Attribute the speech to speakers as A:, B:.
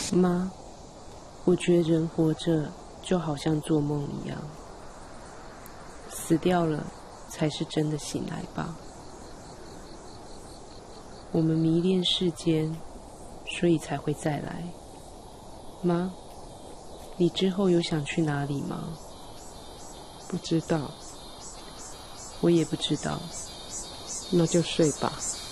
A: 妈，我觉得人活着就好像做梦一样，死掉了才是真的醒来吧。我们迷恋世间，所以才会再来。妈，你之后有想去哪里吗？
B: 不知道。
A: 我也不知道。
B: 那就睡吧。